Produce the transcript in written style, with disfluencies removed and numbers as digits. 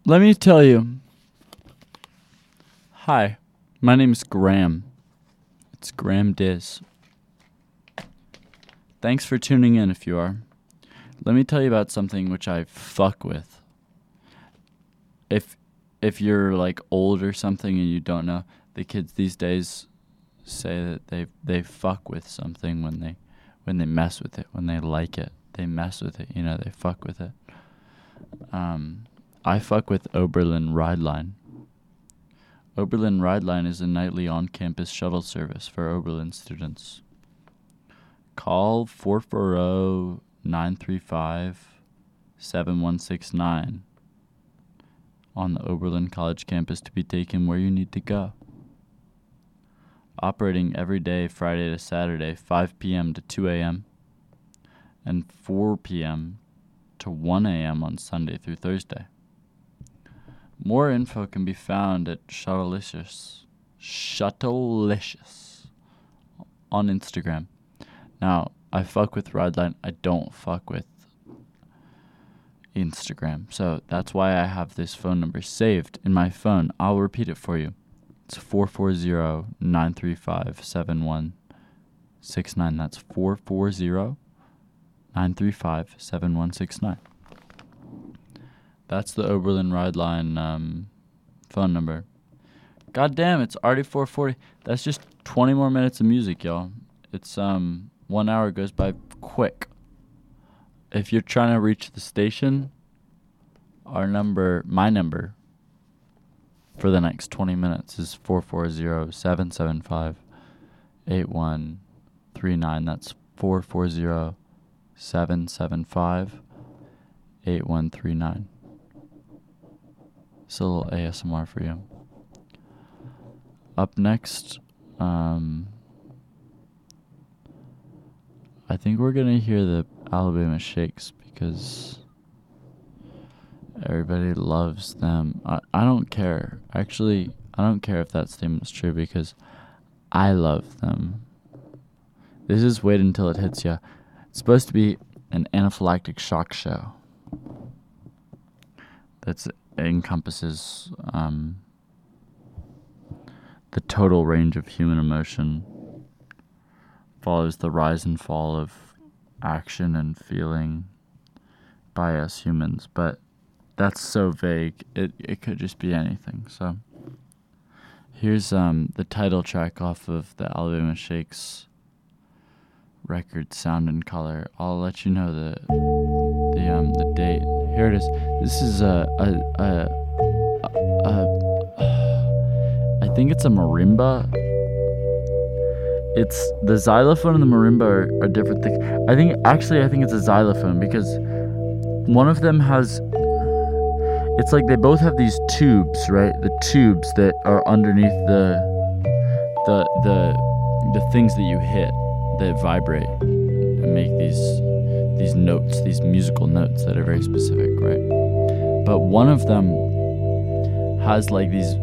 Let me tell you. Hi, my name is Graham. It's Graham Diz. Thanks for tuning in if you are. Let me tell you about something which I fuck with. If you're like old or something and you don't know, the kids these days say that they fuck with something when they mess with it, when they like it. They mess with it, they fuck with it. I fuck with Oberlin Ride Line. Oberlin Ride Line is a nightly on-campus shuttle service for Oberlin students. Call 440-935-7169 on the Oberlin College campus to be taken where you need to go. Operating every day, Friday to Saturday, 5 p.m. to 2 a.m. and 4 p.m. to 1 a.m. on Sunday through Thursday. More info can be found at Shuttlelicious on Instagram. Now, I fuck with Rideline. I don't fuck with Instagram. So that's why I have this phone number saved in my phone. I'll repeat it for you. It's 440-935-7169. That's 440-935-7169. That's the Oberlin Ride Line phone number. God damn, it's already 4:40. That's just 20 more minutes of music, y'all. It's 1 hour goes by quick. If you're trying to reach the station, my number for the next 20 minutes is 440-775-8139. That's 440-775-8139. It's a little ASMR for you. Up next, I think we're going to hear the Alabama Shakes because everybody loves them. I don't care. Actually, I don't care if that statement's true because I love them. This is Wait Until It Hits Ya. It's supposed to be an anaphylactic shock show that encompasses the total range of human emotion, follows the rise and fall of action and feeling by us humans, but that's so vague. It could just be anything. So here's the title track off of the Alabama Shakes record, Sound and Color. I'll let you know the date. Here it is. This is I think it's a marimba. It's the xylophone and the marimba are different things. I think it's a xylophone because one of them has. It's like they both have these tubes, right? The tubes that are underneath the things that you hit that vibrate and make these notes, these musical notes that are very specific, right? But one of them has like these